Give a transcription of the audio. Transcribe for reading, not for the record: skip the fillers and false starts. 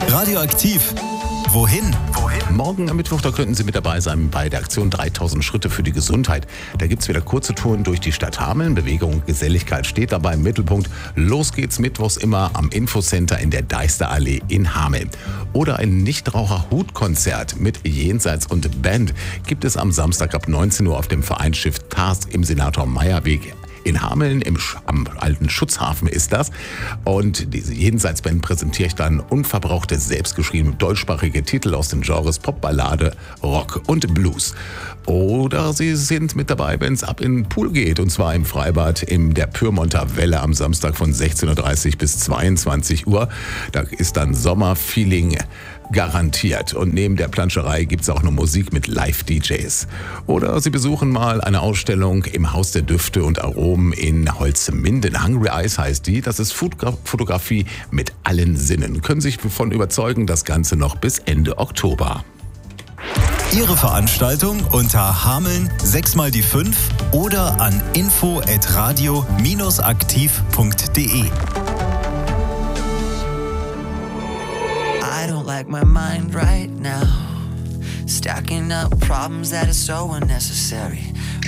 Radioaktiv. Wohin? Morgen am Mittwoch, da könnten Sie mit dabei sein bei der Aktion 3000 Schritte für die Gesundheit. Da gibt's wieder kurze Touren durch die Stadt Hameln. Bewegung und Geselligkeit steht dabei im Mittelpunkt. Los geht's mittwochs immer am Infocenter in der Deisterallee in Hameln. Oder ein Nichtraucher-Hutkonzert mit Jenseits und Band gibt es am Samstag ab 19 Uhr auf dem Vereinsschiff TARS im Senator-Meyer-Weg. In Hameln, am alten Schutzhafen ist das. Und diese Jenseitsband präsentiere ich dann unverbrauchte, selbstgeschriebene deutschsprachige Titel aus den Genres Pop, Ballade, Rock und Blues. Oder Sie sind mit dabei, wenn es ab in den Pool geht. Und zwar im Freibad in der Pyrmonter Welle am Samstag von 16.30 Uhr bis 22 Uhr. Da ist dann Sommerfeeling garantiert. Und neben der Planscherei gibt es auch noch Musik mit Live-DJs. Oder Sie besuchen mal eine Ausstellung im Haus der Düfte und Aromen in Holzminden. Hungry Eyes heißt die. Das ist Fotografie mit allen Sinnen. Können sich davon überzeugen, das Ganze noch bis Ende Oktober. Ihre Veranstaltung unter Hameln 6x5 oder an info@radio-aktiv.de. I don't like my mind right now. Stacking up problems that are so unnecessary.